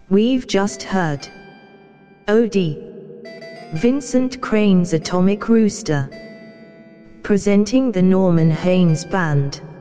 We've just heard O.D. Vincent Crane's Atomic Rooster, presenting the Norman Haynes Band.